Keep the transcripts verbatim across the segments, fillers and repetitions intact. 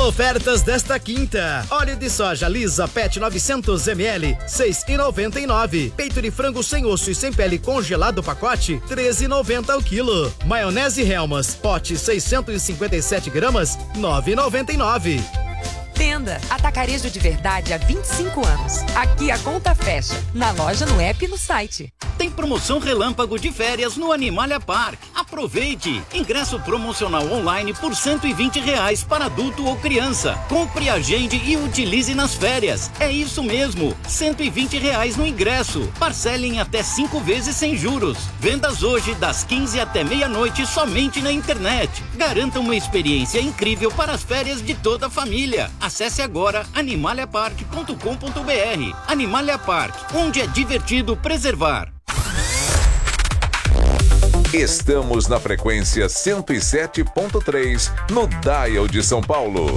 Ofertas desta quinta: óleo de soja lisa Pet novecentos mililitros, seis reais e noventa e nove centavos. Peito de frango sem osso e sem pele congelado pacote, treze reais e noventa centavos o quilo. Maionese Hellmann's, pote seiscentos e cinquenta e sete gramas, nove reais e noventa e nove centavos. Tenda Atacarejo de Verdade há vinte e cinco anos. Aqui a conta fecha. Na loja, no app e no site. Tem promoção relâmpago de férias no Animalia Park. Aproveite! Ingresso promocional online por cento e vinte reais para adulto ou criança. Compre, agende e utilize nas férias. É isso mesmo, cento e vinte reais no ingresso. Parcelem até cinco vezes sem juros. Vendas hoje das quinze até meia-noite somente na internet. Garanta uma experiência incrível para as férias de toda a família. Acesse agora animalia park ponto com ponto br. Animalia Park, onde é divertido preservar. Estamos na frequência cento e sete ponto três, no Dial de São Paulo.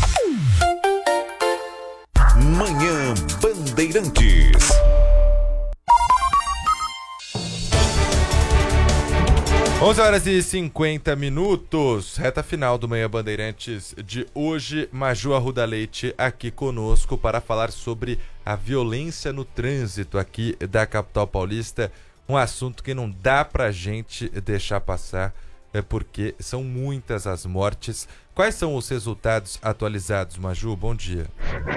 Manhã Bandeirantes. onze horas e cinquenta minutos, reta final do Manhã Bandeirantes de hoje. Maju Arruda Leite aqui conosco para falar sobre a violência no trânsito aqui da capital paulista. Um assunto que não dá pra gente deixar passar, é porque são muitas as mortes. Quais são os resultados atualizados, Maju? Bom dia.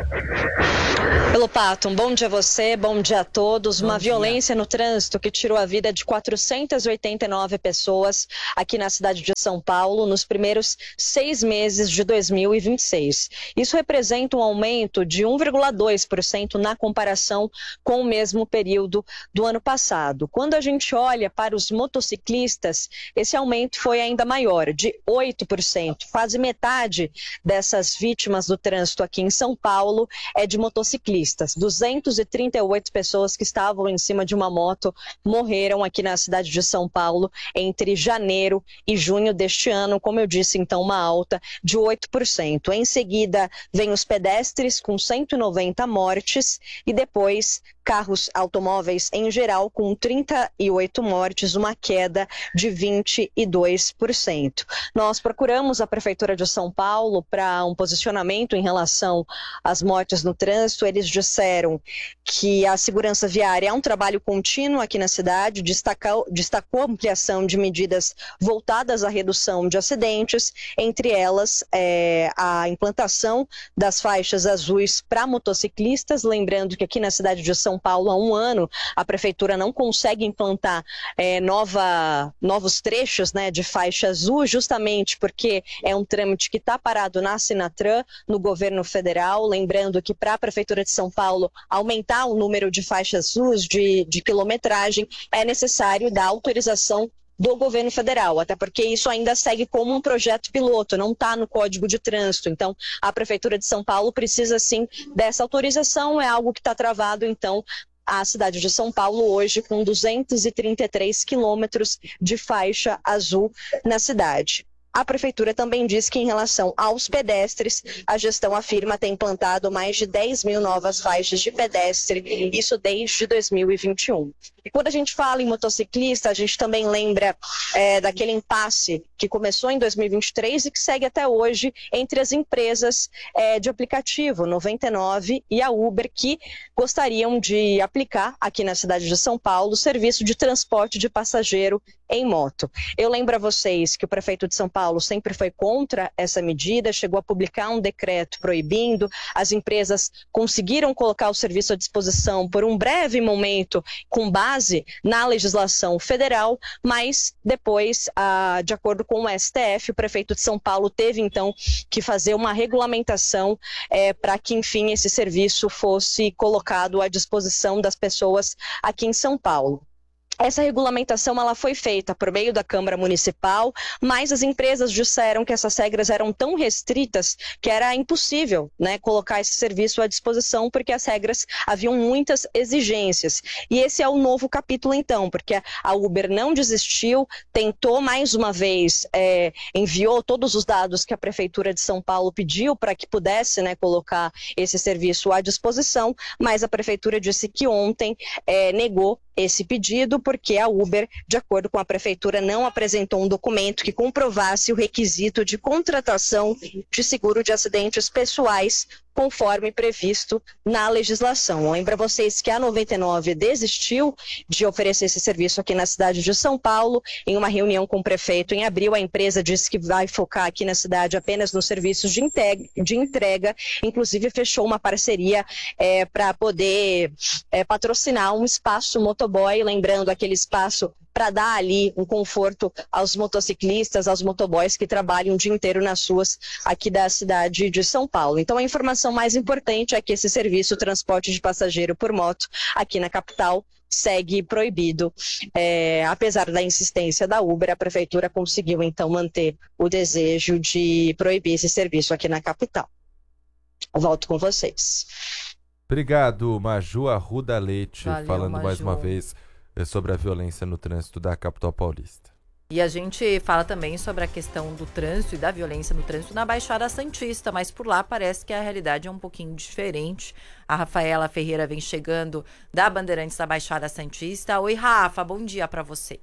Pelo Pato, um bom dia a você, bom dia a todos. Bom Uma dia. Violência no trânsito que tirou a vida de quatrocentas e oitenta e nove pessoas aqui na cidade de São Paulo nos primeiros seis meses de dois mil e vinte e seis. Isso representa um aumento de um vírgula dois por cento na comparação com o mesmo período do ano passado. Quando a gente olha para os motociclistas, esse aumento foi ainda maior, de oito por cento, quase metade dessas vítimas do trânsito aqui em São Paulo é de motociclistas. duzentas e trinta e oito pessoas que estavam em cima de uma moto morreram aqui na cidade de São Paulo entre janeiro e junho deste ano, como eu disse, então uma alta de oito por cento. Em seguida vem os pedestres com cento e noventa mortes e depois carros, automóveis em geral com trinta e oito mortes, uma queda de vinte e dois por cento. Nós procuramos a Prefeitura de São Paulo para um posicionamento em relação às mortes no trânsito. Eles disseram que a segurança viária é um trabalho contínuo aqui na cidade, destacou, destacou a ampliação de medidas voltadas à redução de acidentes, entre elas é, a implantação das faixas azuis para motociclistas, lembrando que aqui na cidade de São Paulo há um ano a Prefeitura não consegue implantar é, nova, novos trechos, né, de faixa azul, justamente porque é um trâmite que está parado na Sinatran, no governo federal. Lembrando que para a Prefeitura de São Paulo aumentar o número de faixas azuis de, de quilometragem, é necessário da autorização do governo federal, até porque isso ainda segue como um projeto piloto, não está no Código de Trânsito. Então, a Prefeitura de São Paulo precisa sim dessa autorização, é algo que está travado. Então, a cidade de São Paulo hoje com duzentos e trinta e três quilômetros de faixa azul na cidade. A Prefeitura também diz que, em relação aos pedestres, a gestão afirma ter implantado mais de dez mil novas faixas de pedestre, isso desde dois mil e vinte e um. E quando a gente fala em motociclista, a gente também lembra é, daquele impasse que começou em dois mil e vinte e três e que segue até hoje entre as empresas é, de aplicativo, noventa e nove e a Uber, que gostariam de aplicar aqui na cidade de São Paulo o serviço de transporte de passageiro em moto. Eu lembro a vocês que o prefeito de São Paulo sempre foi contra essa medida, chegou a publicar um decreto proibindo, as empresas conseguiram colocar o serviço à disposição por um breve momento com base na legislação federal, mas depois, ah, de acordo com o S T F, o prefeito de São Paulo teve então que fazer uma regulamentação eh, para que, enfim, esse serviço fosse colocado à disposição das pessoas aqui em São Paulo. Essa regulamentação ela foi feita por meio da Câmara Municipal, mas as empresas disseram que essas regras eram tão restritas que era impossível, né, colocar esse serviço à disposição, porque as regras haviam muitas exigências. E esse é o novo capítulo então, porque a Uber não desistiu, tentou mais uma vez, é, enviou todos os dados que a Prefeitura de São Paulo pediu para que pudesse, né, colocar esse serviço à disposição, mas a Prefeitura disse que ontem é, negou esse pedido porque a Uber, de acordo com a prefeitura, não apresentou um documento que comprovasse o requisito de contratação de seguro de acidentes pessoais, conforme previsto na legislação. Lembra vocês que a noventa e nove desistiu de oferecer esse serviço aqui na cidade de São Paulo. Em uma reunião com o prefeito em abril, a empresa disse que vai focar aqui na cidade apenas nos serviços de entrega, de entrega. Inclusive fechou uma parceria é, para poder é, patrocinar um espaço motoboy, lembrando aquele espaço para dar ali um conforto aos motociclistas, aos motoboys que trabalham o dia inteiro nas ruas aqui da cidade de São Paulo. Então a informação mais importante é que esse serviço, transporte de passageiro por moto, aqui na capital, segue proibido. É, apesar da insistência da Uber, a prefeitura conseguiu então manter o desejo de proibir esse serviço aqui na capital. Volto com vocês. Obrigado, Maju Arruda Leite, Valeu, falando Maju. mais uma vez sobre a violência no trânsito da capital paulista. E a gente fala também sobre a questão do trânsito e da violência no trânsito na Baixada Santista, mas por lá parece que a realidade é um pouquinho diferente. A Rafaela Ferreira vem chegando da Bandeirantes da Baixada Santista. Oi, Rafa, bom dia para você.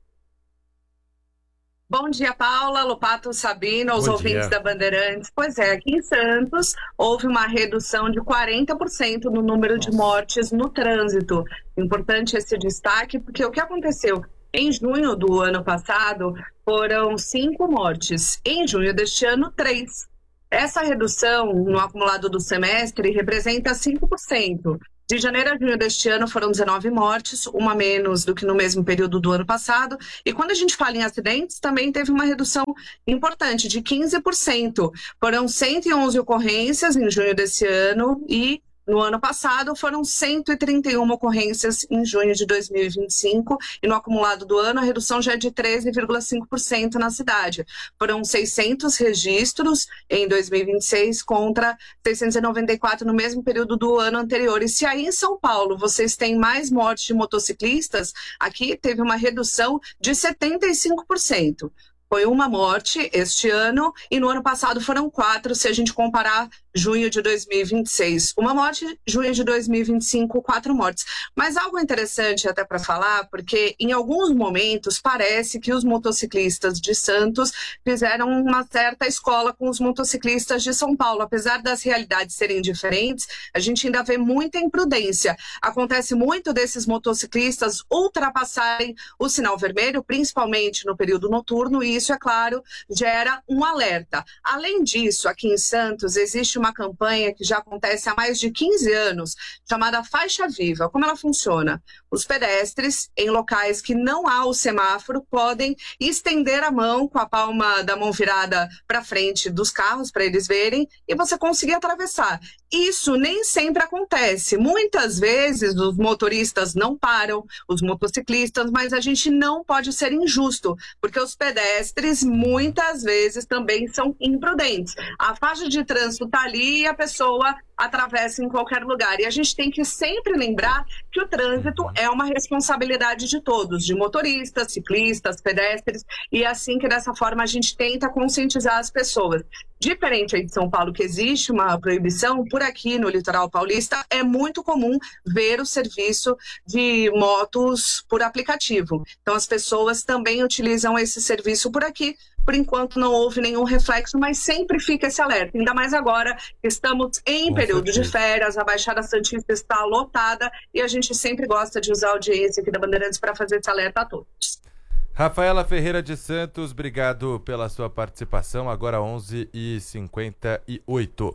Bom dia, Paula, Lopato, Sabino, aos Bom ouvintes dia. da Bandeirantes. Pois é, aqui em Santos houve uma redução de quarenta por cento no número de mortes no trânsito. Importante esse destaque, porque o que aconteceu? Em junho do ano passado, foram cinco mortes. Em junho deste ano, três. Essa redução no acumulado do semestre representa cinco por cento. De janeiro a junho deste ano foram dezenove mortes, uma menos do que no mesmo período do ano passado. E quando a gente fala em acidentes, também teve uma redução importante, de quinze por cento. Foram cento e onze ocorrências em junho desse ano e no ano passado foram cento e trinta e uma ocorrências em junho de dois mil e vinte e cinco e no acumulado do ano a redução já é de treze vírgula cinco por cento na cidade. Foram seiscentos registros em dois mil e vinte e seis contra seiscentos e noventa e quatro no mesmo período do ano anterior. E se aí em São Paulo vocês têm mais mortes de motociclistas, aqui teve uma redução de setenta e cinco por cento. Foi uma morte este ano e no ano passado foram quatro, se a gente comparar junho de dois mil e vinte e seis. Uma morte, junho de dois mil e vinte e cinco, quatro mortes. Mas algo interessante até para falar, porque em alguns momentos parece que os motociclistas de Santos fizeram uma certa escola com os motociclistas de São Paulo. Apesar das realidades serem diferentes, a gente ainda vê muita imprudência. Acontece muito desses motociclistas ultrapassarem o sinal vermelho, principalmente no período noturno, e isso, é claro, gera um alerta. Além disso, aqui em Santos existe uma campanha que já acontece há mais de quinze anos, chamada Faixa Viva. Como ela funciona? Os pedestres, em locais que não há o semáforo, podem estender a mão com a palma da mão virada para frente dos carros, para eles verem, e você conseguir atravessar. Isso nem sempre acontece. Muitas vezes os motoristas não param, os motociclistas, mas a gente não pode ser injusto, porque os pedestres muitas vezes também são imprudentes. A faixa de trânsito está ali e a pessoa atravessa em qualquer lugar. E a gente tem que sempre lembrar que o trânsito é uma responsabilidade de todos, de motoristas, ciclistas, pedestres, e é assim que dessa forma a gente tenta conscientizar as pessoas. Diferente aí de São Paulo, que existe uma proibição, por aqui no litoral paulista é muito comum ver o serviço de motos por aplicativo. Então as pessoas também utilizam esse serviço por aqui. Por enquanto não houve nenhum reflexo, mas sempre fica esse alerta. Ainda mais agora, estamos em Com período certeza. de férias, a Baixada Santista está lotada e a gente sempre gosta de usar a audiência aqui da Bandeirantes para fazer esse alerta a todos. Rafaela Ferreira de Santos, obrigado pela sua participação. Agora onze e cinquenta e oito.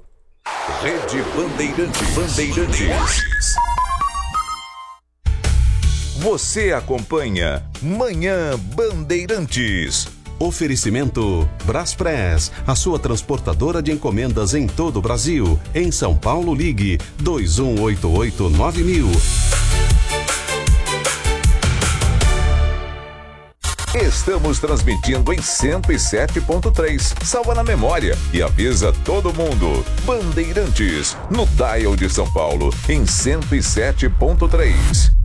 Rede Bandeirantes. Bandeirantes. Você acompanha Manhã Bandeirantes. Oferecimento Braspress, a sua transportadora de encomendas em todo o Brasil. Em São Paulo, ligue dois um oito oito nove mil. Estamos transmitindo em cento e sete ponto três. Salva na memória e avisa todo mundo. Bandeirantes, no dial de São Paulo, em cento e sete ponto três.